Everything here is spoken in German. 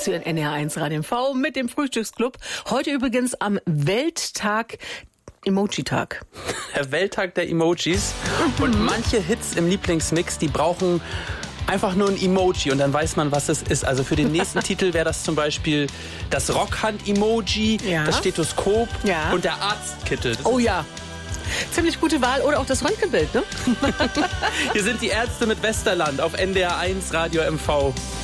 zu NDR1 Radio MV mit dem Frühstücksclub. Heute übrigens am Welttag Emoji-Tag. Der Welttag der Emojis. Und manche Hits im Lieblingsmix, die brauchen einfach nur ein Emoji und dann weiß man, was es ist. Also für den nächsten Titel wäre das zum Beispiel das Rockhand-Emoji, das Stethoskop und der Arztkittel. Oh ja. Ziemlich gute Wahl. Oder auch das Röntgenbild, ne? Hier sind die Ärzte mit Westerland auf NDR1 Radio MV.